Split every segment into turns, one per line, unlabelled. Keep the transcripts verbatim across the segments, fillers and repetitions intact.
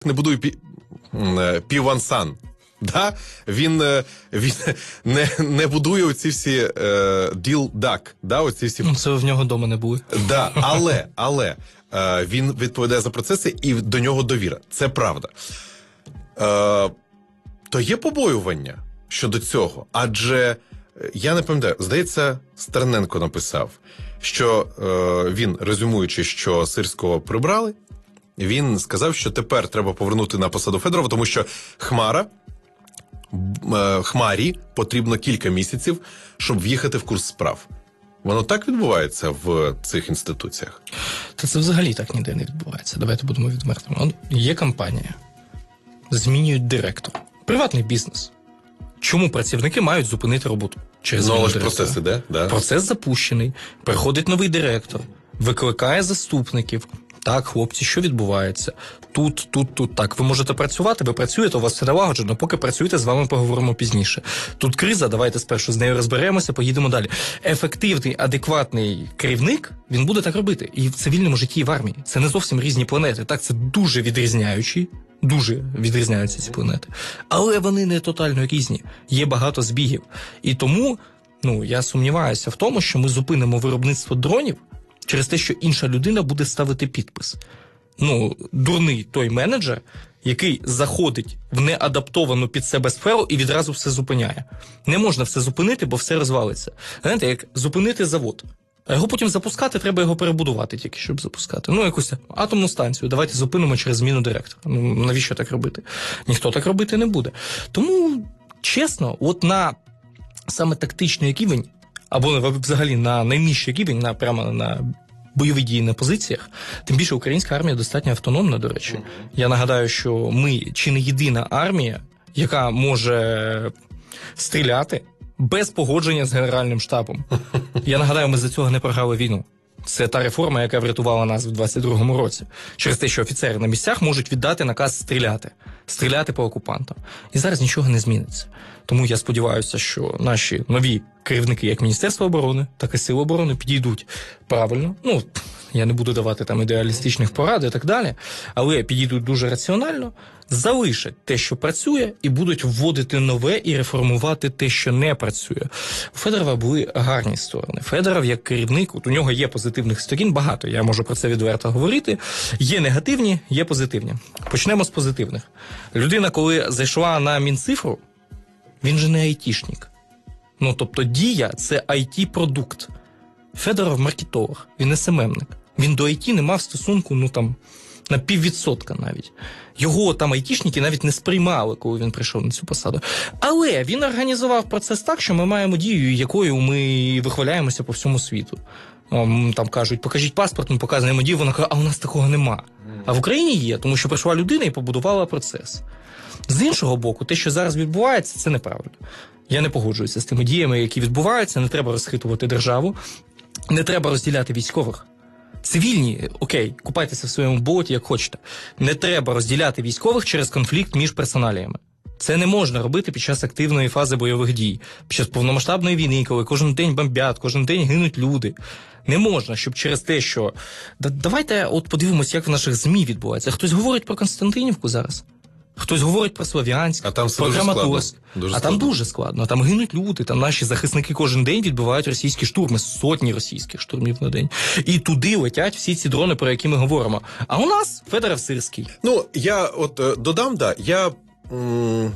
не будує пі... півансан. Да? Він, він не, не будує оці всі діл-дак. Да? Оці всі...
Це в нього вдома не буде.
Да, але, але е, він відповідає за процеси і до нього довіра. Це правда. Е, то є побоювання щодо цього. Адже, я не пам'ятаю, здається, Стерненко написав, що е, він, резюмуючи, що Сирського прибрали, він сказав, що тепер треба повернути на посаду Федорова, тому що Хмара, е, Хмарі потрібно кілька місяців, щоб в'їхати в курс справ. Воно так відбувається в цих інституціях?
Та це взагалі так ніде не відбувається. Давайте будемо відвертими. Є компанія, змінюють директора. Приватний бізнес. Чому працівники мають зупинити роботу? Через
ну, але ж процес іде, да?
Процес запущений, приходить новий директор, викликає заступників. Так, хлопці, що відбувається? Тут, тут, тут, так. Ви можете працювати, ви працюєте, у вас все налагоджено, поки працюєте, з вами поговоримо пізніше. Тут криза, давайте спершу з нею розберемося, поїдемо далі. Ефективний, адекватний керівник, він буде так робити. І в цивільному житті, і в армії. Це не зовсім різні планети. Так, це дуже відрізняючі, дуже відрізняються ці планети. Але вони не тотально різні. Є багато збігів. І тому, ну, я сумніваюся в тому, що ми зупинимо виробництво дронів через те, що інша людина буде ставити підпис. Ну, дурний той менеджер, який заходить в неадаптовану під себе сферу і відразу все зупиняє. Не можна все зупинити, бо все розвалиться. Знаєте, як зупинити завод. А його потім запускати, треба його перебудувати тільки, щоб запускати. Ну, якусь атомну станцію давайте зупинимо через зміну директора. Ну, навіщо так робити? Ніхто так робити не буде. Тому, чесно, от на саме тактичний рівень, або взагалі на найнижчий рівень, на, прямо на бойові дії на позиціях, тим більше українська армія достатньо автономна, до речі. Я нагадаю, що ми чи не єдина армія, яка може стріляти без погодження з Генеральним штабом. Я нагадаю, ми за цього не програли війну. Це та реформа, яка врятувала нас в двадцять другому році. Через те, що офіцери на місцях можуть віддати наказ стріляти. Стріляти по окупантам. І зараз нічого не зміниться. Тому я сподіваюся, що наші нові керівники, як Міністерство оборони, так і Сил оборони, підійдуть правильно. Ну, я не буду давати там ідеалістичних порад і так далі, але підійдуть дуже раціонально, залишать те, що працює, і будуть вводити нове і реформувати те, що не працює. У Федорова були гарні сторони. Федоров, як керівник, от у нього є позитивних сторін, багато, я можу про це відверто говорити. Є негативні, є позитивні. Почнемо з позитивних. Людина, коли зайшла на Мінцифру, він же не айтішник. Ну, тобто Дія – це ай ті-продукт. Федоров – маркетолог, він ес ем емник. Він до ай ті не мав стосунку, ну, там, на піввідсотка навіть. Його там айтішники навіть не сприймали, коли він прийшов на цю посаду. Але він організував процес так, що ми маємо Дію, якою ми вихваляємося по всьому світу. Там кажуть, покажіть паспорт, ми показуємо Дію, вона каже, а у нас такого нема. А в Україні є, тому що прийшла людина і побудувала процес. З іншого боку, те, що зараз відбувається, це неправильно. Я не погоджуюся з тими діями, які відбуваються, не треба розхитувати державу, не треба розділяти військових. Цивільні, окей, купайтеся в своєму болоті, як хочете. Не треба розділяти військових через конфлікт між персоналіями. Це не можна робити під час активної фази бойових дій, під час повномасштабної війни, коли кожен день бомбять, кожен день гинуть люди. Не можна, щоб через те, що... Да, давайте от подивимось, як в наших ЗМІ відбувається. Хтось говорить про Константинівку зараз. Хтось говорить про Слов'янськ,
а там все
про
дуже
Краматорськ.
Дуже
а
складно.
там дуже складно. Там гинуть люди, там наші захисники кожен день відбивають російські штурми, сотні російських штурмів на день. І туди летять всі ці дрони, про які ми говоримо. А у нас Федоров Сирський.
Ну, я от е, додам, да, я м-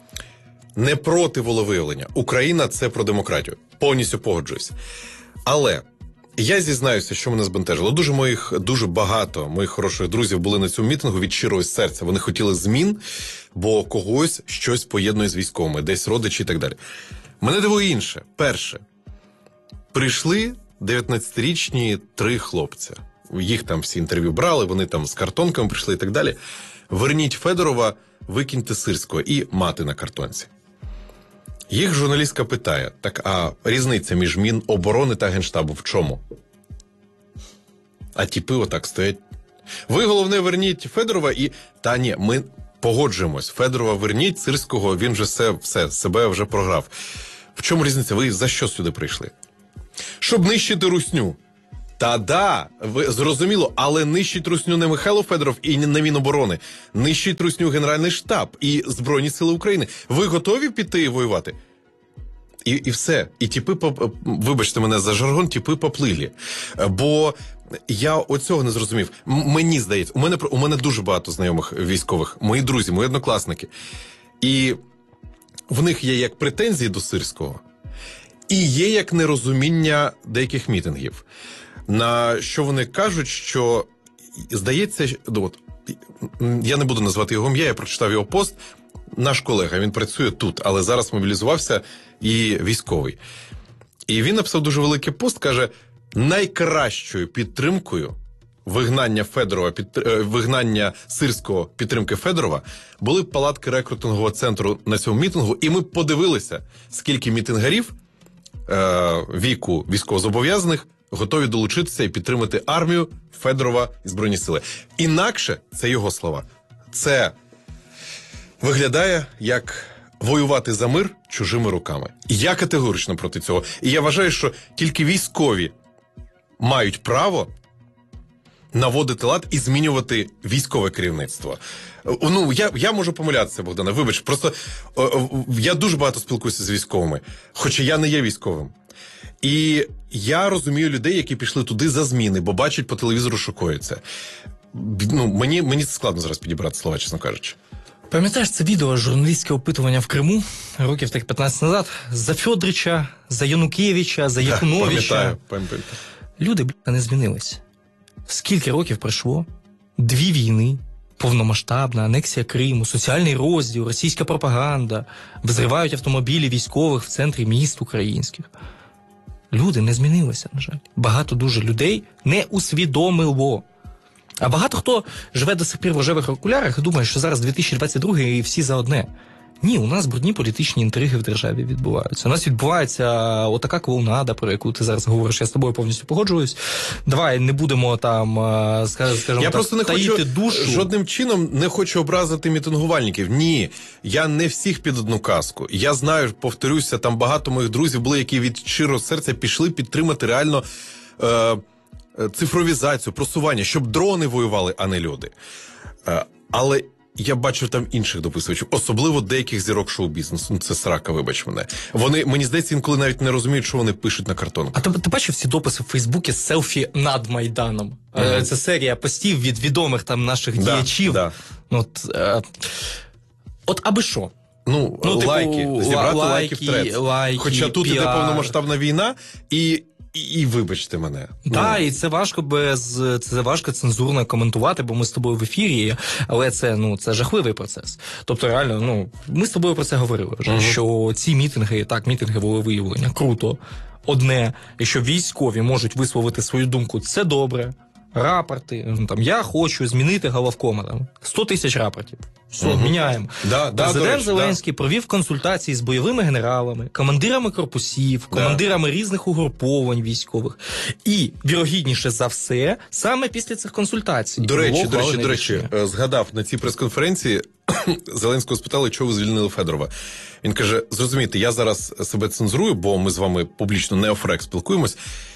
не проти волевиявлення. Україна – це про демократію. Повністю погоджуюсь. Але я зізнаюся, що мене збентежило. Дуже моїх, дуже багато моїх хороших друзів були на цьому мітингу від щирого серця. Вони хотіли змін, бо когось щось поєднує з військовими, десь родичі і так далі. Мене дивує інше. Перше. Прийшли дев'ятнадцятирічні три хлопця. Їх там всі інтерв'ю брали, вони там з картонками прийшли і так далі. Верніть Федорова, викиньте Сирського і мати на картонці. Їх журналістка питає, так а різниця між Міноборони та Генштабу в чому? А тіпи отак стоять. Ви, головне, верніть Федорова і... Та ні, ми погоджуємось. Федорова верніть, Сирського, він вже все, все, себе вже програв. В чому різниця? Ви за що сюди прийшли? Щоб нищити русню. Та да, ви зрозуміло, але нищить русню не Михайло Федоров і не Міноборони. Нищить русню Генеральний штаб і Збройні сили України. Ви готові піти воювати? І, і все. І тіпи, вибачте мене за жаргон, тіпи поплилі. Бо я оцього не зрозумів. М- мені здається, у мене, у мене дуже багато знайомих військових, мої друзі, мої однокласники. І в них є як претензії до Сирського, і є як нерозуміння деяких мітингів. На що вони кажуть, що, здається, от, я не буду назвати його ім'я, я прочитав його пост, наш колега, він працює тут, але зараз мобілізувався і військовий. І він написав дуже великий пост, каже, найкращою підтримкою вигнання Федорова, під, вигнання Сирського підтримки Федорова були б палатки рекрутингового центру на цьому мітингу, і ми б подивилися, скільки мітингарів е, віку військовозобов'язаних готові долучитися і підтримати армію, Федорова і Збройні сили. Інакше, це його слова, це виглядає як воювати за мир чужими руками. Я категорично проти цього. І я вважаю, що тільки військові мають право наводити лад і змінювати військове керівництво. Ну, я, я можу помилятися, Богдане, вибач, просто о, о, я дуже багато спілкуюся з військовими, хоча я не є військовим. І я розумію людей, які пішли туди за зміни, бо бачать по телевізору, що коїться. Ну, мені, мені складно зараз підібрати слова, чесно кажучи.
Пам'ятаєш це відео, журналістське опитування в Криму, років так п'ятнадцять назад, за Фьодрича, за Янукевича, за Якуновича.
Пам'ятаю, пам'ятаю.
Люди, бля, не змінились. Скільки років пройшло? Дві війни, повномасштабна, анексія Криму, соціальний розділ, російська пропаганда, взривають автомобілі військових в центрі міст українських. Люди не змінилися, на жаль. Багато дуже людей не усвідомило. А багато хто живе до сих пір в рожевих окулярах і думає, що зараз дві тисячі двадцять другий і всі за одне. Ні, у нас брудні політичні інтриги в державі відбуваються. У нас відбувається отака клоунада, про яку ти зараз говориш, я з тобою повністю погоджуюсь. Давай не будемо там, скажімо,
я просто не
таїти
хочу,
душу.
Жодним чином не хочу образити мітингувальників. Ні, я не всіх під одну каску. Я знаю, повторюся, там багато моїх друзів були, які від щирого серця пішли підтримати реально е, цифровізацію, просування, щоб дрони воювали, а не люди. Е, але я бачив там інших дописувачів, особливо деяких зірок шоу-бізнесу. Ну, це срака, вибач мене. Вони, мені здається, інколи навіть не розуміють, що вони пишуть на картонку.
А ти, ти бачив ці дописи в Фейсбуці з селфі над Майданом?
Mm-hmm.
Це серія постів від відомих там наших
да,
діячів.
Да.
От, е, от аби що?
Ну,
ну
лайки,
типу,
зібрати
лайки,
лайки в трец.
Лайки,
Хоча тут
піар.
іде повномасштабна війна, і, і, і вибачте мене.
Так,
ну.
і це важко без це важко цензурно коментувати, бо ми з тобою в ефірі, але це, ну, це жахливий процес. Тобто, реально, ну, ми з тобою про це говорили вже, угу. що ці мітинги, так, мітинги волевиявлення, круто. Одне, і що військові можуть висловити свою думку, це добре. Рапорти, там, я хочу змінити головкома, там, сто тисяч рапортів. Все, угу. міняємо.
Да,
Президент
да, речі,
Зеленський
да.
провів консультації з бойовими генералами, командирами корпусів, командирами да. різних угруповань військових. І, вірогідніше за все, саме після цих консультацій.
До речі, до речі, до речі, згадав, на цій прес-конференції Зеленського спитали, чого ви звільнили Федорова. Він каже, зрозумійте, я зараз себе цензурую, бо ми з вами публічно не офрек спілкуємось.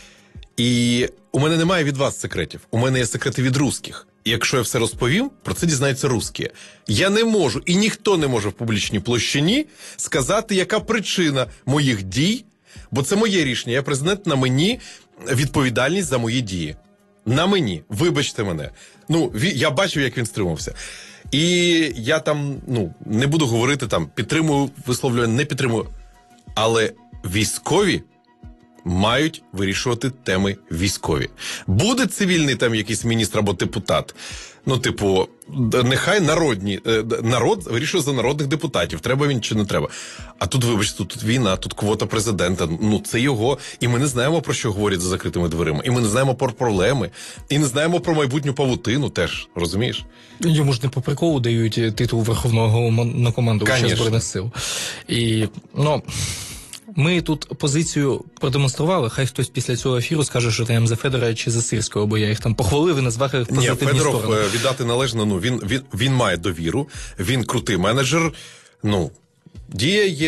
І у мене немає від вас секретів. У мене є секрети від русських. І якщо я все розповім, про це дізнаються русські. Я не можу, і ніхто не може в публічній площині сказати, яка причина моїх дій, бо це моє рішення. Я президент, на мені відповідальність за мої дії. На мені. Вибачте мене. Ну, я бачив, як він стримався. І я там, ну, не буду говорити там, підтримую, висловлюю, не підтримую. Але військові мають вирішувати теми військові. Буде цивільний там якийсь міністр або депутат, ну, типу, нехай народні, народ вирішує за народних депутатів, треба він чи не треба. А тут, вибачте, тут, тут війна, тут квота президента, ну, це його, і ми не знаємо, про що говорять за закритими дверима, і ми не знаємо про проблеми, і не знаємо про майбутню павутину теж, розумієш?
Йому ж не по приколу дають титул Верховного Головнокомандувача Збройних сил. І, ну... Ми тут позицію продемонстрували, хай хтось після цього ефіру скаже, що там за Федора чи за Сирського, бо я їх там похвалив і назвав їх позитивні сторони.
Ні, Федоров, віддати належно, ну, він, він, він має довіру, він крутий менеджер, ну, дія є,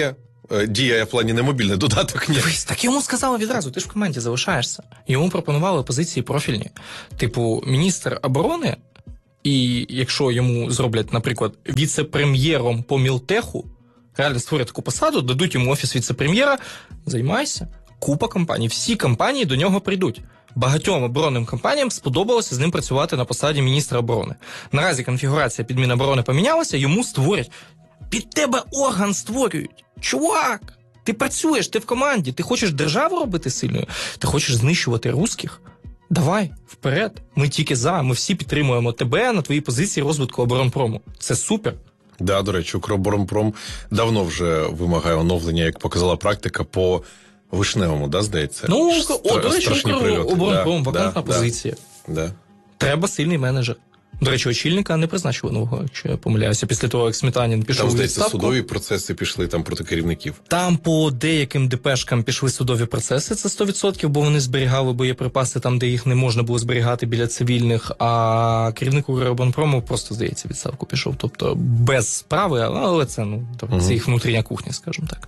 Е, Дія в плані не мобільний додаток, ні.
Дивись, так йому сказали відразу, ти ж в команді залишаєшся. Йому пропонували позиції профільні. Типу, міністр оборони, і якщо йому зроблять, наприклад, віце-прем'єром по Мілтеху, реально створять таку посаду, дадуть йому офіс віце-прем'єра, займайся. Купа компаній. Всі компанії до нього прийдуть. Багатьом оборонним компаніям сподобалося з ним працювати на посаді міністра оборони. Наразі конфігурація під Міноборони помінялася, йому створять. Під тебе орган створюють. Чувак, ти працюєш, ти в команді, ти хочеш державу робити сильною, ти хочеш знищувати русських? Давай, вперед. Ми тільки за, ми всі підтримуємо тебе на твоїй позиції розвитку оборонпрому. Це супер.
Да, до речі, Укроборонпром давно вже вимагає оновлення, як показала практика, по Вишневому, да, здається?
Ну,
Стра-
о, до речі, Укроборонпром,
да,
вакантна
да,
позиція.
Да.
Треба сильний менеджер. До речі, очільника не призначили нового, якщо я помиляюся, після того, як Сметанін пішов
Там,
у
здається,
відставку.
судові процеси пішли там проти керівників.
Там по деяким ДПшкам пішли судові процеси, це сто відсотків, бо вони зберігали боєприпаси там, де їх не можна було зберігати біля цивільних, а керівник Укроборонпрому просто, здається, відставку пішов. Тобто без справи, але це, ну, тобто, це їх внутрішня кухня, скажімо так.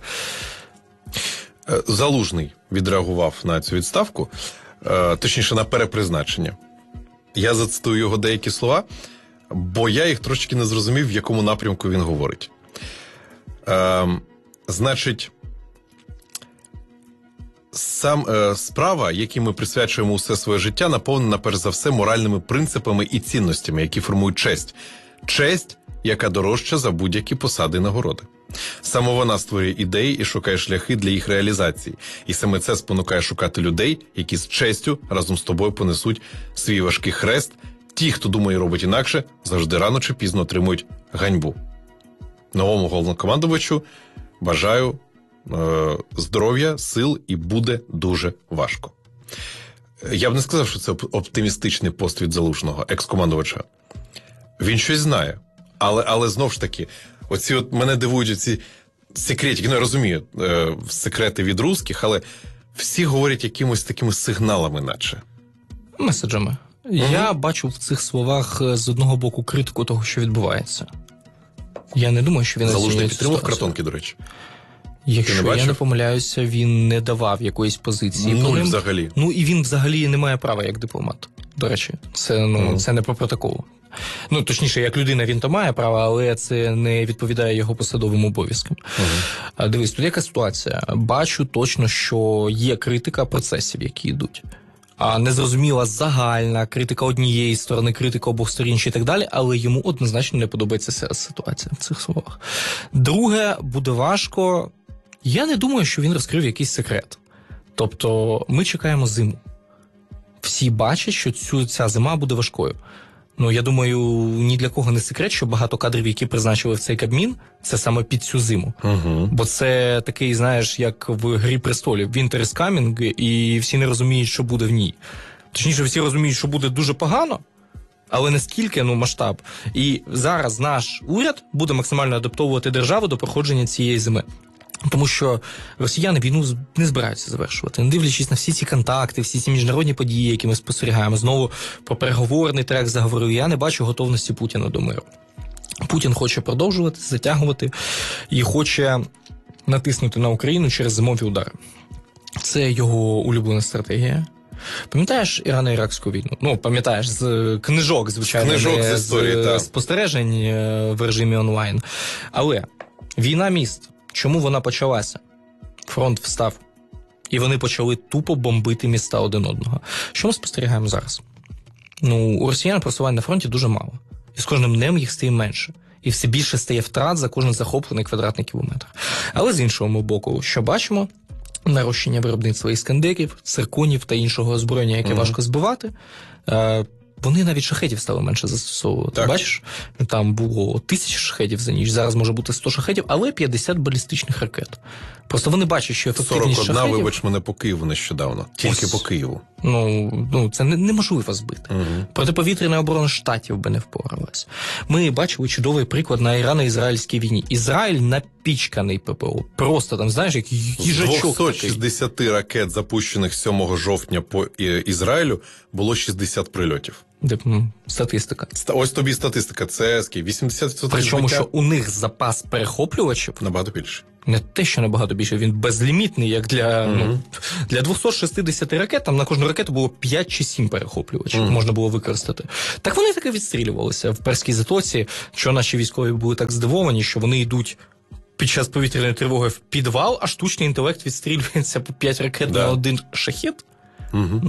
Залужний відреагував на цю відставку, точніше, на перепризначення. Я зацитую його деякі слова, бо я їх трошки не зрозумів, в якому напрямку він говорить. Е, значить, сам е, справа, якій ми присвячуємо усе своє життя, наповнена, перш за все, моральними принципами і цінностями, які формують честь. Честь, яка дорожча за будь-які посади і нагороди. Саме вона створює ідеї і шукає шляхи для їх реалізації. І саме це спонукає шукати людей, які з честю разом з тобою понесуть свій важкий хрест. Ті, хто думає і робить інакше, завжди рано чи пізно отримують ганьбу. Новому головнокомандувачу бажаю е- здоров'я, сил, і буде дуже важко. Я б не сказав, що це оптимістичний пост від Залужного, екс-командувача. Він щось знає. Але, але знов ж таки, оці от мене дивують оці секретики. Ну, я розумію, е, секрети від русських, але всі говорять якимось такими сигналами, наче.
Меседжами. Угу. Я бачу в цих словах з одного боку критику того, що відбувається. Я не думаю, що він
Залужний підтримав картонки, до речі.
Якщо не я не помиляюся, він не давав якоїсь позиції.
Нуль
Коли...
взагалі.
Ну, і він взагалі не має права як дипломат, до речі. Це, ну, mm. це не про протокол. Ну, точніше, як людина він то має право, але це не відповідає його посадовим обов'язкам. Uh-huh. Дивись, тут яка ситуація? Бачу точно, що є критика процесів, які йдуть. А незрозуміла загальна критика однієї сторони, критика обох сторін і так далі, але йому однозначно не подобається ситуація в цих словах. Друге, буде важко. Я не думаю, що він розкрив якийсь секрет. Тобто, ми чекаємо зиму. Всі бачать, що цю, ця зима буде важкою. Ну, я думаю, ні для кого не секрет, що багато кадрів, які призначили в цей Кабмін, це саме під цю зиму.
Угу.
Бо це такий, знаєш, як в «Грі престолів», Winter is coming, і всі не розуміють, що буде в ній. Точніше, всі розуміють, що буде дуже погано, але наскільки, ну, масштаб. І зараз наш уряд буде максимально адаптовувати державу до проходження цієї зими. Тому що росіяни війну не збираються завершувати. Не дивлячись на всі ці контакти, всі ці міжнародні події, які ми спостерігаємо. Знову про переговорний трек заговорив. Я не бачу готовності Путіна до миру. Путін хоче продовжувати, затягувати і хоче натиснути на Україну через зимові удари. Це його улюблена стратегія. Пам'ятаєш Ірано-Іракську війну? Ну, пам'ятаєш, з книжок, звичайно,
книжок з історії,
з спостережень в режимі онлайн. Але війна міст. Чому вона почалася? Фронт встав. І вони почали тупо бомбити міста один одного. Що ми спостерігаємо зараз? Ну, у росіян просувань на фронті дуже мало. І з кожним днем їх стає менше. І все більше стає втрат за кожен захоплений квадратний кілометр. Але з іншого боку, що бачимо? Нарощення виробництва іскандерів, цирконів та іншого озброєння, яке mm-hmm. важко збивати. Вони навіть шахедів стали менше застосовувати.
Так.
Бачиш? Там було тисяча шахедів за ніч, зараз може бути сто шахедів, але п'ятдесят балістичних ракет. Просто вони бачать, що ефективність
сорок одна,
шахедів...
вибач мене, по Києву нещодавно. Тільки
Ось.
по Києву.
Ну, ну це не, неможливо збити.
Угу.
Протиповітряна оборона Штатів би не впоралась. Ми бачили чудовий приклад на Ірано-Ізраїльській війні. Ізраїль напічканий ППО. Просто там, знаєш, як їжачок
З двісті шістдесят ракет, запущених сьомого жовтня по Ізраїлю, було шістдесят прильотів.
Де, м, статистика.
Ста- Ось тобі статистика. Це скільки? вісімдесят відсотків
Причому,
збиття?
що у них запас перехоплювачів
Набагато більше.
не те, що набагато більше, він безлімітний, як для,
Мгм.
ну, для двісті шістдесят ракет, там на кожну ракету було п'ять чи сім перехоплювачів,
Мгм.
можна було використати. Так вони таки відстрілювалися в Перській затоці, що наші військові були так здивовані, що вони йдуть під час повітряної тривоги в підвал, а штучний інтелект відстрілюється по п'ять ракет
Да.
на один шахет.
Угу.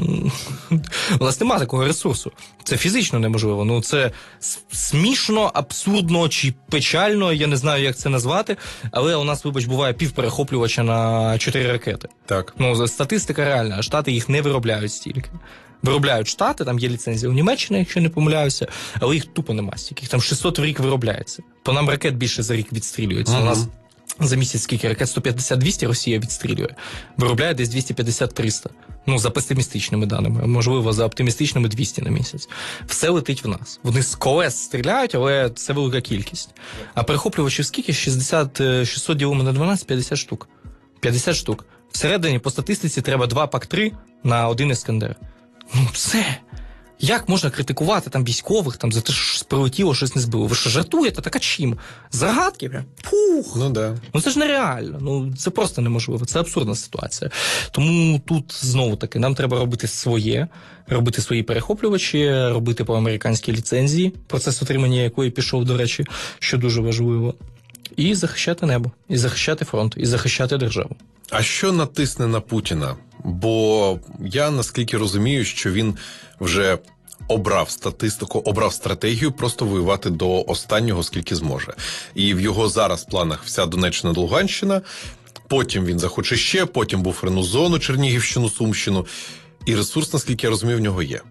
У нас немає такого ресурсу. Це фізично неможливо. Ну, це с- смішно, абсурдно чи печально, я не знаю, як це назвати, але у нас, вибач, буває півперехоплювача на чотири ракети.
Так.
Ну, статистика реальна, а Штати їх не виробляють стільки. Виробляють Штати, там є ліцензія у Німеччині, якщо не помиляюся, але їх тупо нема стільки. Їх там шістсот в рік виробляється. По нам ракет більше за рік відстрілюється.
Мгм.
У нас за місяць скільки ракет? сто п'ятдесят - двісті Росія відстрілює. Виробляє десь двісті п'ятдесят - триста. Ну, за песимістичними даними. Можливо, за оптимістичними двісті на місяць. Все летить в нас. Вони з колес стріляють, але це велика кількість. А перехоплювачів скільки? шістдесят, е, шістсот ділимо на дванадцять, п'ятдесят штук. п'ятдесят штук. Всередині, по статистиці, треба два пак три на один Іскандер. Ну, все. Як можна критикувати там військових там за те, що щось прилетіло, щось не збило? Ви що, жартуєте? Так а чим? Загадки? Прям? Пух!
Ну да.
Ну це ж нереально. Ну це просто неможливо. Це абсурдна ситуація. Тому тут знову таки нам треба робити своє, робити свої перехоплювачі, робити по американській ліцензії, процес отримання якої пішов, до речі, що дуже важливо. І захищати небо, і захищати фронт, і захищати державу.
А що натисне на Путіна? Бо я наскільки розумію, що він вже обрав статистику, обрав стратегію просто воювати до останнього, скільки зможе. І в його зараз планах вся Донеччина, Луганщина, потім він захоче ще, потім буферну зону, Чернігівщину, Сумщину. І ресурс, наскільки я розумію, в нього є.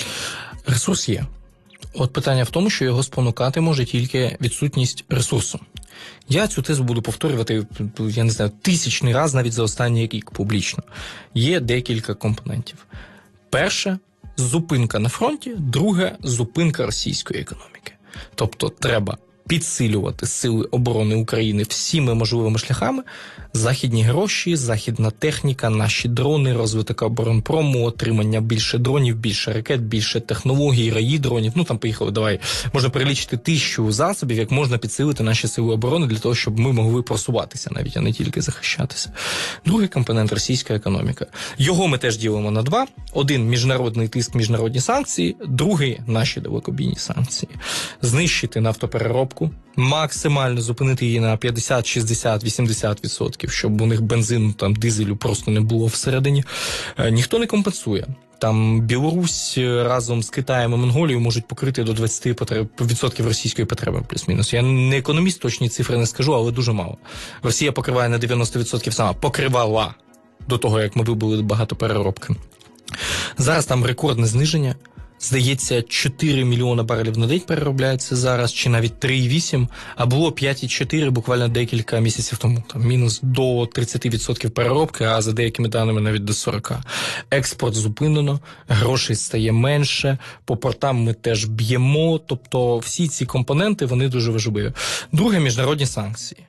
Ресурс є. От питання в тому, що його спонукати може тільки відсутність ресурсу. Я цю тезу буду повторювати, я не знаю, тисячний раз навіть за останній рік публічно. Є декілька компонентів. Перше – зупинка на фронті, друге – зупинка російської економіки. Тобто треба підсилювати сили оборони України всіми можливими шляхами, західні гроші, західна техніка, наші дрони, розвиток оборонпрому, отримання більше дронів, більше ракет, більше технологій, раї дронів. Ну там поїхали, давай, можна перелічити тисячу засобів, як можна підсилити наші сили оборони для того, щоб ми могли просуватися навіть, а не тільки захищатися. Другий компонент – російська економіка. Його ми теж ділимо на два. Один – міжнародний тиск, міжнародні санкції, другий – наші далекобійні санкції. Знищити нафтопереробку, максимально зупинити її на п'ятдесят, шістдесят, вісімдесят відсотків, щоб у них бензину, там, дизелю просто не було всередині. Е, ніхто не компенсує. Там Білорусь разом з Китаєм і Монголією можуть покрити до двадцять відсотків російської потреби, плюс-мінус. Я не економіст, точні цифри не скажу, але дуже мало. Росія покриває на дев'яносто відсотків сама. Покривала до того, як ми вибули багато переробки. Зараз там рекордне зниження. Здається, чотири мільйона барелів на день переробляється зараз, чи навіть три цілих вісім, а було п'ять цілих чотири буквально декілька місяців тому. Там мінус до тридцять відсотків переробки, а за деякими даними навіть до сорок. Експорт зупинено, грошей стає менше, по портам ми теж б'ємо, тобто всі ці компоненти, вони дуже важливі. Друге – міжнародні санкції.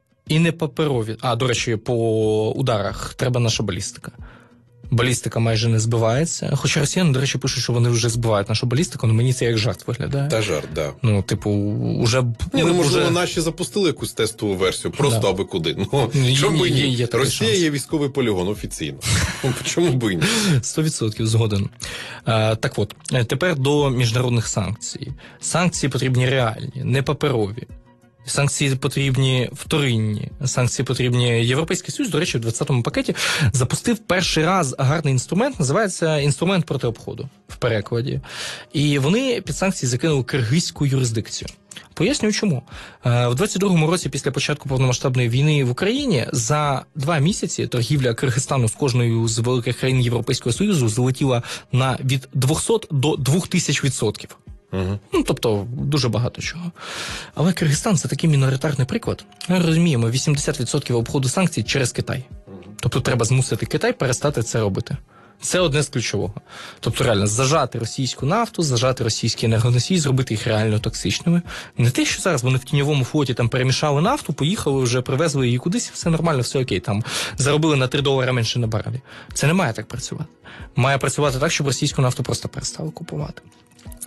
І не паперові. А, до речі, по ударах треба наша балістика. Балістика майже не збивається. Хоча росіяни, до речі, пишуть, що вони вже збивають нашу балістику, але мені це як жарт виглядає.
Та жарт, да.
Ну, типу, уже...
Ні, ну, можливо,
уже...
наші запустили якусь тестову версію, просто
Да.
аби куди. Ну,
Є-
чому б і
є-
ні?
є такий
Росія
шанс.
є військовий полігон офіційно. Ну, чому б і ні?
сто відсотків згоден. А, так от, тепер до міжнародних санкцій. Санкції потрібні реальні, не паперові. Санкції потрібні вторинні, санкції потрібні. Європейський Союз, до речі, в двадцятому пакеті запустив перший раз гарний інструмент, називається інструмент проти обходу в перекладі. І вони під санкції закинули киргизьку юрисдикцію. Пояснюю, чому. В двадцять другому році, після початку повномасштабної війни в Україні, за два місяці торгівля Киргизстану з кожною з великих країн Європейського Союзу злетіла на від двохсот до двох тисяч відсотків.
Угу.
Ну, тобто, дуже багато чого. Але Киргизстан – це такий міноритарний приклад. Ми розуміємо, вісімдесят відсотків обходу санкцій через Китай. Тобто, треба змусити Китай перестати це робити. Це одне з ключового. Тобто, реально, зажати російську нафту, зажати російські енергоносії, зробити їх реально токсичними. Не те, що зараз вони в тіньовому флоті там перемішали нафту, поїхали, вже привезли її кудись, все нормально, все окей, там заробили на три долари менше на барелі. Це не має так працювати. Має працювати так, щоб російську нафту просто перестали купувати.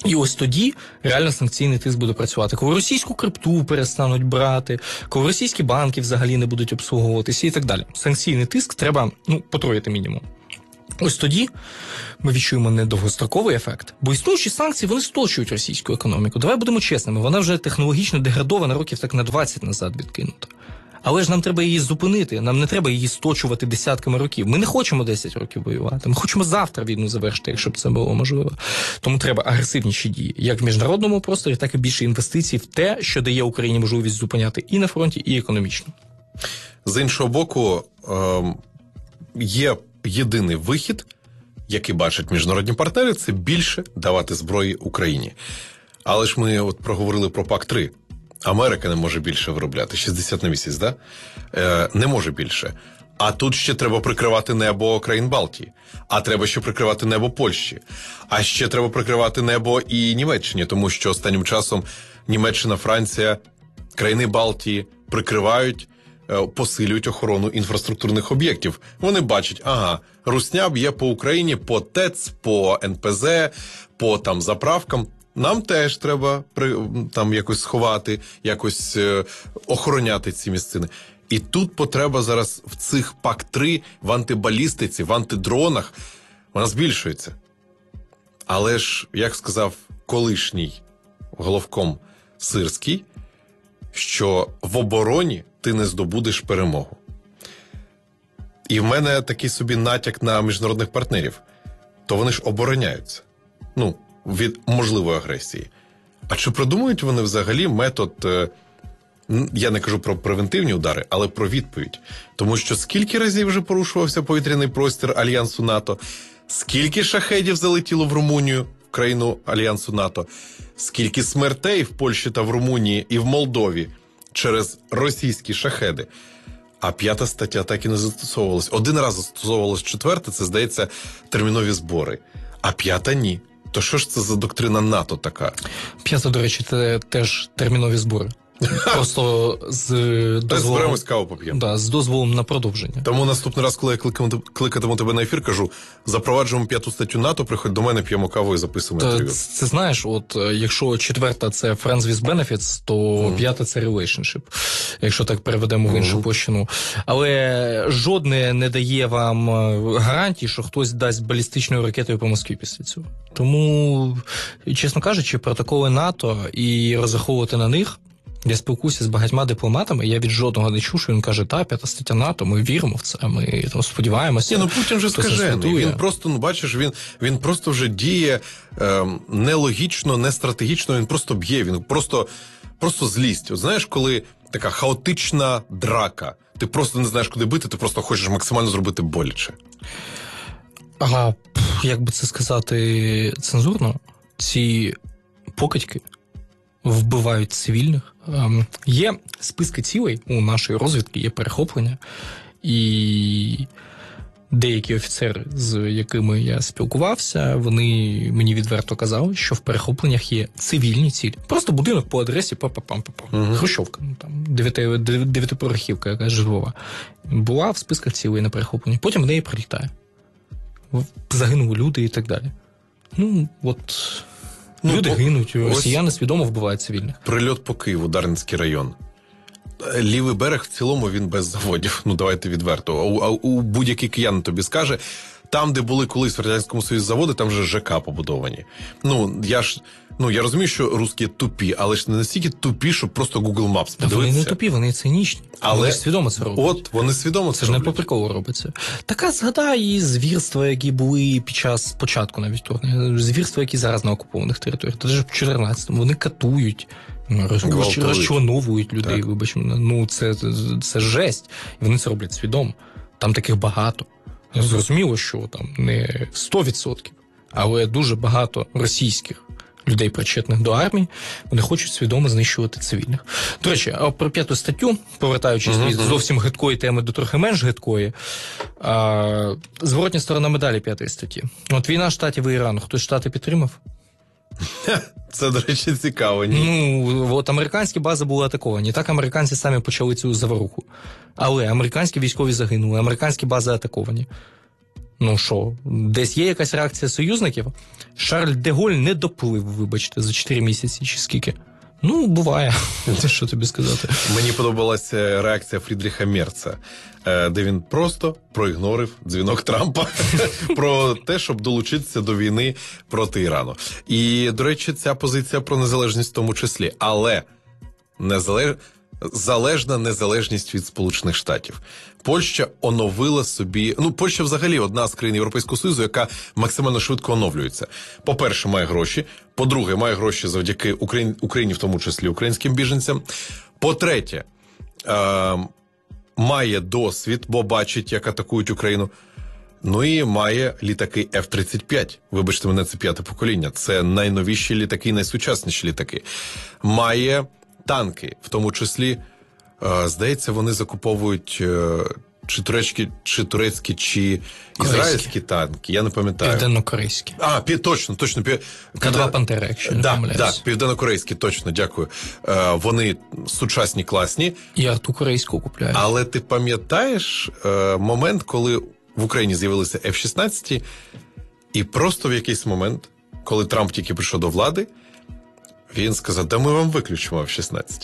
І ось тоді реально санкційний тиск буде працювати. Коли російську крипту перестануть брати, коли російські банки взагалі не будуть обслуговуватися і так далі. Санкційний тиск треба, ну, потроїти мінімум. Ось тоді ми відчуємо не довгостроковий ефект, бо існуючі санкції, вони сточують російську економіку. Давай будемо чесними, вона вже технологічно деградована, років так на двадцять назад відкинута. Але ж нам треба її зупинити, нам не треба її сточувати десятками років. Ми не хочемо десять років воювати, ми хочемо завтра війну завершити, якщо б це було можливо. Тому треба агресивніші дії, як в міжнародному просторі, так і більше інвестицій в те, що дає Україні можливість зупиняти і на фронті, і економічно.
З іншого боку, є єдиний вихід, який бачать міжнародні партнери, це більше давати зброї Україні. Але ж ми от проговорили про пак три. Америка не може більше виробляти. шістдесят на місяць, да? Е, не може більше. А тут ще треба прикривати небо країн Балтії. А треба ще прикривати небо Польщі. А ще треба прикривати небо і Німеччині, тому що останнім часом Німеччина, Франція, країни Балтії прикривають, е, посилюють охорону інфраструктурних об'єктів. Вони бачать, ага, русня б'є по Україні, по ТЕЦ, по ен пе зе, по там заправкам. Нам теж треба там якось сховати, якось е, охороняти ці місцини. І тут потреба зараз в цих пак три, в антибалістиці, в антидронах, вона збільшується. Але ж, як сказав колишній головком Сирський, що в обороні ти не здобудеш перемогу. І в мене такий собі натяк на міжнародних партнерів. То вони ж обороняються. Ну, від можливої агресії. А чи продумують вони взагалі метод, я не кажу про превентивні удари, але про відповідь? Тому що скільки разів вже порушувався повітряний простір Альянсу НАТО, скільки шахедів залетіло в Румунію, в країну Альянсу НАТО, скільки смертей в Польщі та в Румунії і в Молдові через російські шахеди. А п'ята стаття так і не застосовувалась. Один раз застосовувалась, четверта, це, здається, термінові збори. А п'ята – ні. То що ж це за доктрина НАТО така?
П'ята, до речі, це теж термінові збори. Просто з дозволом...
Зберемось, каву поп'ємо.
Да, з дозволом на продовження.
Тому наступний раз, коли я кликатиму, кликатиму тебе на ефір, кажу, запроваджуємо п'яту статтю НАТО, приходь до мене, п'ємо каву і записуємо інтерв'ю.
Це, це знаєш, от якщо четверта це Friends with Benefits, то mm. п'ята це Relationship, якщо так переведемо в іншу mm. площину. Але жодне не дає вам гарантії, що хтось дасть балістичною ракетою по Москві після цього. Тому, чесно кажучи, протоколи НАТО і розраховувати на них. Я спілкуюся з багатьма дипломатами, я від жодного не чув, що він каже, та, п'ята стаття НАТО, ми віримо в це, ми там сподіваємося.
Ні, ну Путін вже скажений, він просто, ну бачиш, він, він просто вже діє е, нелогічно, не стратегічно, він просто б'є, він просто, просто злість. От знаєш, коли така хаотична драка, ти просто не знаєш, куди бити, ти просто хочеш максимально зробити боляче.
Ага, як би це сказати цензурно, ці покидьки вбивають цивільних. Ем, є списки цілей у нашої розвідки, є перехоплення, і деякі офіцери, з якими я спілкувався, вони мені відверто казали, що в перехопленнях є цивільні цілі. Просто будинок по адресі па-па-пам-па-пам. Угу. Хрущовка, ну, там, дев'яти, дев'ятиповерхівка, якась житлова. Була в списках цілей на перехопленні. Потім в неї прилітає. Загинули люди і так далі. Ну, от... Ну, люди по... гинуть, росіяни свідомо вбивають цивільних.
Прильот по Києву, Дарницький район. Лівий берег в цілому він без заводів. Ну, давайте відверто. А у, а у будь-який киян тобі скаже, там, де були колись в Радянському Союзі заводи, там вже ЖК побудовані. Ну, я ж, ну, я розумію, що русські тупі, але ж не настільки тупі, щоб просто Google Maps подивитися.
Вони не тупі, вони цинічні. Але вони ж свідомо це роблять.
От, вони свідомо це,
це ж не по приколу робиться. Така згадай і звірства, які були під час початку навіть вторгнення. Звірства, які зараз на окупованих територіях. Та ж в чотирнадцятому вони катують, розчленовують людей, вибачте. Ну, це, це, це жесть. І вони це роблять свідомо. Там таких багато. Зрозуміло, що там не сто відсотків, але дуже багато російських людей, причетних до армії, вони хочуть свідомо знищувати цивільних. До речі, про п'яту статтю, повертаючись від uh-huh. зовсім гидкої теми до трохи менш гидкої, а, зворотня сторона медалі п'ятої статті. От війна Штатів і Ірану, хтось Штати підтримав?
Це, до речі, цікаво, ні?
Ну, от американські бази були атаковані. Так американці самі почали цю заваруху. Але американські військові загинули, американські бази атаковані. Ну що, десь є якась реакція союзників? Шарль де Голь не доплив, вибачте, за чотири місяці чи скільки. Ну, буває. Що тобі сказати?
Мені подобалася реакція Фрідріха Мерца, де він просто проігнорив дзвінок Трампа про те, щоб долучитися до війни проти Ірану. І, до речі, ця позиція про незалежність в тому числі. Але незалеж... залежна незалежність від Сполучених Штатів. Польща оновила собі... Ну, Польща взагалі одна з країн Європейського Союзу, яка максимально швидко оновлюється. По-перше, має гроші. По-друге, має гроші завдяки Україні, Україні в тому числі українським біженцям. По-третє, е- має досвід, бо бачить, як атакують Україну. Ну і має літаки еф тридцять п'ять. Вибачте мене, це п'яте покоління. Це найновіші літаки, найсучасніші літаки. Має танки, в тому числі, е, здається, вони закуповують е, чи турецькі, чи турецькі, чи ізраїльські танки, я не пам'ятаю.
Південно-корейські.
А, пі, точно, точно. Пі,
Ка два Пантера, якщо не
да,
помиляюсь.
да, південно-корейські, точно, дякую. Е, вони сучасні, класні.
І арту корейську купляють.
Але ти пам'ятаєш е, момент, коли в Україні з'явилися еф шістнадцять, і просто в якийсь момент, коли Трамп тільки прийшов до влади, він сказав, да ми вам виключимо еф шістнадцять.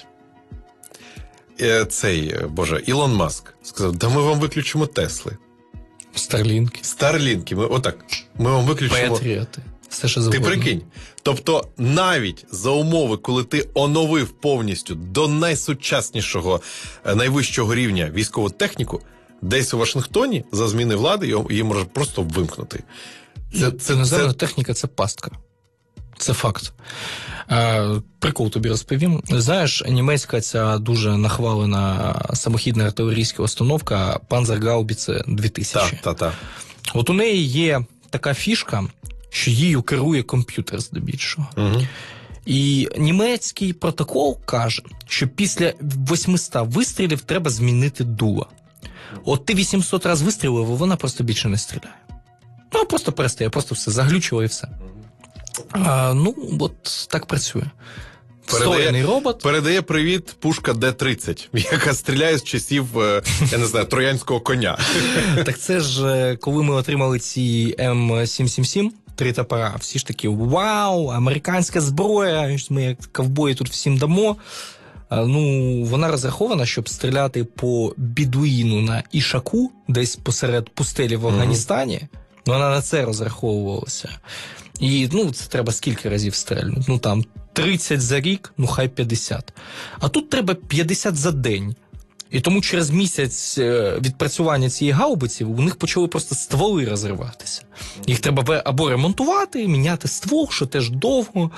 Цей, боже, Ілон Маск сказав, да ми вам виключимо Тесли.
Старлінки.
Старлінки. Ми, отак, ми вам виключимо.
Патріоти. Все, що
Ти
завгодно.
прикинь. Тобто, навіть за умови, коли ти оновив повністю до найсучаснішого, найвищого рівня військову техніку, десь у Вашингтоні за зміни влади її може просто вимкнути.
Це, це, іноземна це... техніка – це пастка. Це факт. Е, прикол тобі розповім. Знаєш, німецька ця дуже нахвалена самохідна артилерійська установка Panzergaubitze дві тисячі.
Так, так, так.
От у неї є така фішка, що її керує комп'ютер здебільшого. Угу. І німецький протокол каже, що після восьмисот вистрілів треба змінити дуло. От ти вісімсот разів вистрілив, вона просто більше не стріляє. Ну, просто перестає, просто все заглючило і все. А, ну, от так працює. Встроєний робот.
Передає привіт пушка Д тридцять, яка стріляє з часів, я не знаю, троянського коня.
Так це ж, коли ми отримали ці М сім сім сім, три топора, всі ж такі, вау, американська зброя, ми як ковбої тут всім дамо. Ну, вона розрахована, щоб стріляти по бідуїну на Ішаку, десь посеред пустелі в Афганістані. Mm-hmm. Вона на це розраховувалася. І, ну, це треба скільки разів стрельнути? Ну, там, тридцять за рік, ну, хай п'ятдесят. А тут треба п'ятдесят за день. І тому через місяць відпрацювання цієї гаубиці у них почали просто стволи розриватися. Їх треба або ремонтувати, міняти ствол, що теж довго.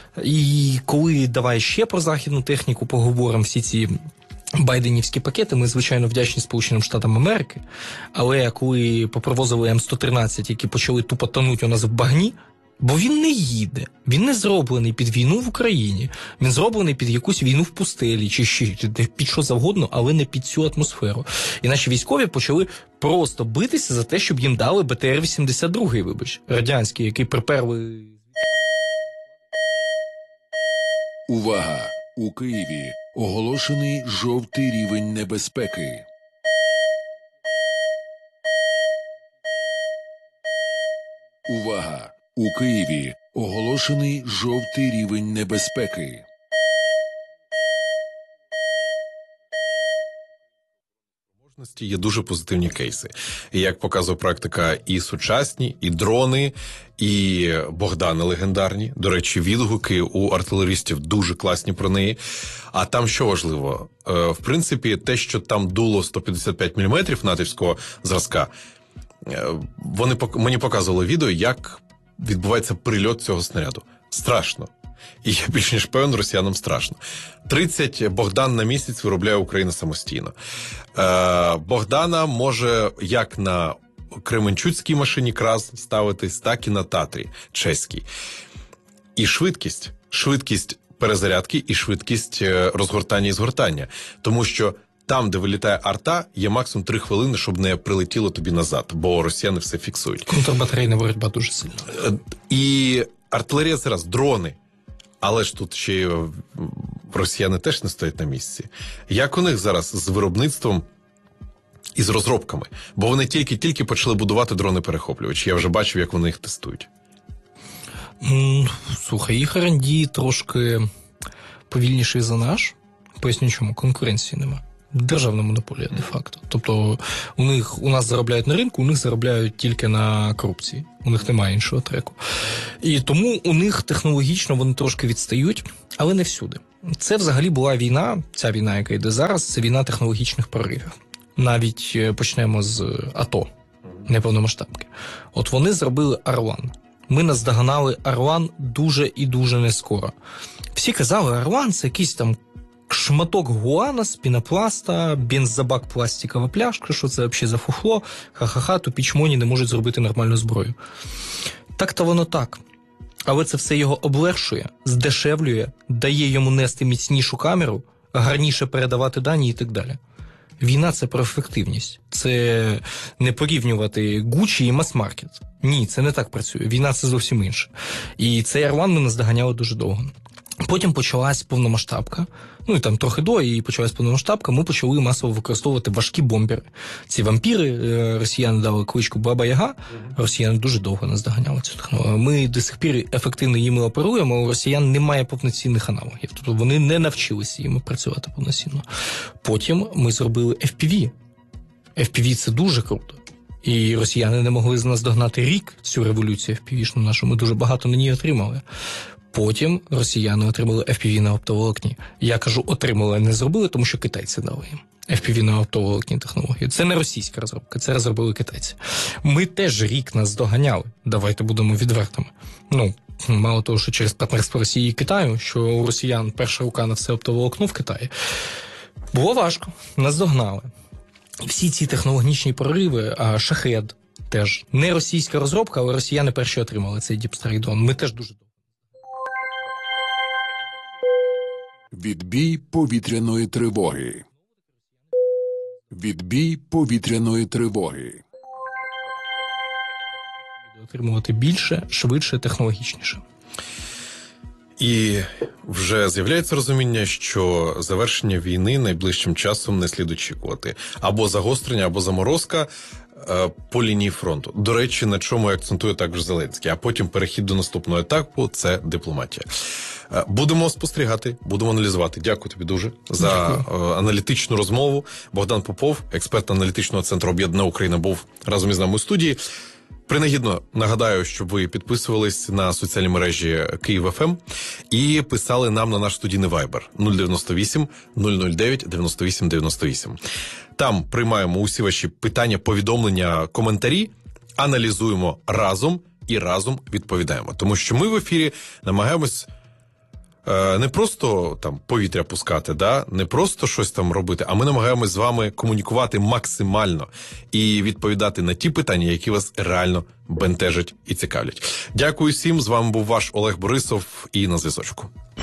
І коли, давай ще про західну техніку поговоримо, всі ці байденівські пакети, ми, звичайно, вдячні Сполученим Штатам Америки, але коли попривозили М сто тринадцять, які почали тупо тонуть у нас в багні, бо він не їде, він не зроблений під війну в Україні, він зроблений під якусь війну в пустелі, чи ще під що завгодно, але не під цю атмосферу. І наші військові почали просто битися за те, щоб їм дали Б Т Р вісімдесят два, вибач, радянський, який приперли...
Увага! У Києві оголошений жовтий рівень небезпеки. Увага! У Києві оголошений жовтий рівень небезпеки.
Є дуже позитивні кейси. І як показує практика, і сучасні, і дрони, і Богдани легендарні. До речі, відгуки у артилерістів дуже класні про неї. А там що важливо? В принципі, те, що там дуло сто п'ятдесят п'ять міліметрів натівського зразка, вони мені показували відео, як відбувається прильот цього снаряду. Страшно. І я більш ніж певен, росіянам страшно. тридцять Богдан на місяць виробляє Україна самостійно. Е, Богдана може як на кременчуцькій машині КРАЗ ставитись, так і на Татрі чеській. І швидкість. Швидкість перезарядки і швидкість розгортання і згортання. Тому що там, де вилітає арта, є максимум три хвилини, щоб не прилетіло тобі назад, бо росіяни все фіксують.
Контрбатарейна боротьба дуже сильна.
І артилерія зараз, дрони. Але ж тут ще й росіяни теж не стоять на місці. Як у них зараз з виробництвом із розробками. Бо вони тільки-тільки почали будувати дрони-перехоплювачі. Я вже бачив, як вони їх тестують.
Слухай, їх ар енд ді трошки повільніший за наш. Поясню чому. Конкуренції нема. Державна монополія, де-факто. Тобто у них, у нас заробляють на ринку, у них заробляють тільки на корупції. У них немає іншого треку. І тому у них технологічно вони трошки відстають, але не всюди. Це взагалі була війна, ця війна, яка йде зараз, це війна технологічних проривів. Навіть почнемо з АТО, неповномасштабки. От вони зробили Орлан. Ми наздогнали Орлан дуже і дуже нескоро. Всі казали, Орлан – це якийсь там шматок гуана з пінопласта, бензобак, пластикова пляшка, що це взагалі за фуфло, ха-ха-ха, тупі чмоні не можуть зробити нормальну зброю. Так-то воно так. Але це все його облегшує, здешевлює, дає йому нести міцнішу камеру, гарніше передавати дані і так далі. Війна – це про ефективність. Це не порівнювати Гуччі і мас-маркет. Ні, це не так працює. Війна – це зовсім інше. І цей Орлан ми наздоганяли дуже довго. Потім почалась повномасштабка, ну і там трохи до, і почалась повномасштабка, ми почали масово використовувати важкі бомбери. Ці вампіри, росіяни дали кличку Баба-Яга, росіяни дуже довго наздоганяли цю технологію. Ми до сих пір ефективно їми оперуємо, а у росіян немає повноцінних аналогів. Тобто вони не навчилися їми працювати повноцінно. Потім ми зробили еф пі ві. еф пі ві – це дуже круто. І росіяни не могли з нас догнати рік цю революцію еф пі ві-шну нашу, ми дуже багато на ній отримали. Потім росіяни отримали еф пі ві на оптоволокні. Я кажу, отримали, а не зробили, тому що китайці дали їм еф пі ві на оптоволокні технології. Це не російська розробка, це розробили китайці. Ми теж рік нас доганяли, давайте будемо відвертими. Ну, мало того, що через партнерство Росії і Китаю, що у росіян перша рука на все оптоволокно в Китаї. Було важко, нас догнали. І всі ці технологічні прориви, а Шахед теж не російська розробка, але росіяни перші отримали цей діпстарий дрон. Ми теж дуже довго.
Відбій повітряної тривоги. Відбій повітряної тривоги.
Отримувати більше, швидше, технологічніше.
І вже з'являється розуміння, що завершення війни найближчим часом не слід очікувати. Або загострення, або заморозка е, по лінії фронту. До речі, на чому акцентує також Зеленський. А потім перехід до наступного етапу – це дипломатія. Е, будемо спостерігати, будемо аналізувати. Дякую тобі дуже за е, аналітичну розмову. Богдан Попов, експерт аналітичного центру «Об'єднана Україна», був разом із нами у студії. Принагідно нагадаю, щоб ви підписувались на соціальні мережі Київ еф ем і писали нам на наш студійний вайбер нуль дев'яносто вісім нуль нуль дев'ять дев'яносто вісім дев'яносто вісім. Там приймаємо усі ваші питання, повідомлення, коментарі, аналізуємо разом і разом відповідаємо. Тому що ми в ефірі намагаємось не просто там повітря пускати, да? Не просто щось там робити, а ми намагаємось з вами комунікувати максимально і відповідати на ті питання, які вас реально бентежать і цікавлять. Дякую всім, з вами був ваш Олег Борисов і на зв'язочку.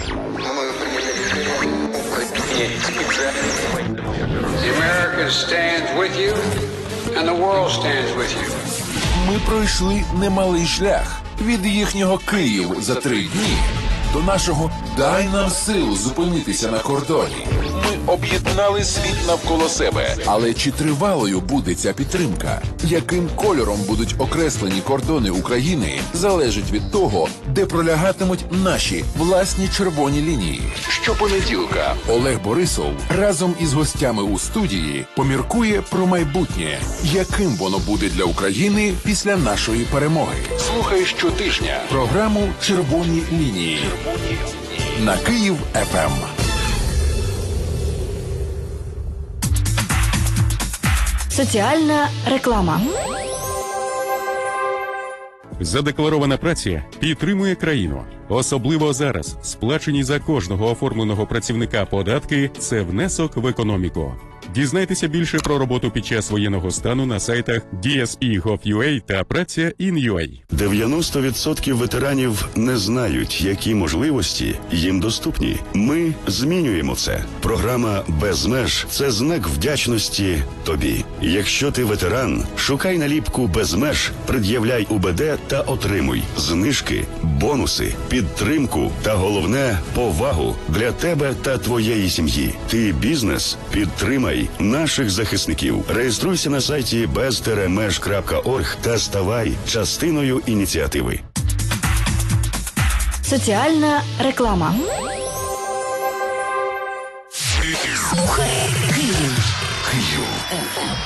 Ми пройшли немалий шлях від їхнього Київ за три дні до нашого «дай нам сил зупинитися на кордоні». Ми об'єднали світ навколо себе. Але чи тривалою буде ця підтримка? Яким кольором будуть окреслені кордони України, залежить від того, де пролягатимуть наші власні червоні лінії. Щопонеділка Олег Борисов разом із гостями у студії поміркує про майбутнє, яким воно буде для України після нашої перемоги. Слухай щотижня програму «Червоні лінії» на Київ еф ем.
Соціальна реклама.
Задекларована праця підтримує країну. Особливо зараз сплачені за кожного оформленого працівника податки – це внесок в економіку. Дізнайтеся більше про роботу під час воєнного стану на сайтах ді ес пі точка гов точка ю а та праця точка ін точка ю а.
дев'яносто відсотків ветеранів не знають, які можливості їм доступні. Ми змінюємо це. Програма «Без меж» – це знак вдячності тобі. Якщо ти ветеран, шукай наліпку «Без меж», пред'являй у бе де та отримуй знижки, бонуси, підтримку та, головне, повагу для тебе та твоєї сім'ї. Ти бізнес? Підтримай Підтримай наших захисників. Реєструйся на сайті без меж крапка орг та ставай частиною ініціативи.
Соціальна реклама.
Слухай Київ.
Київ.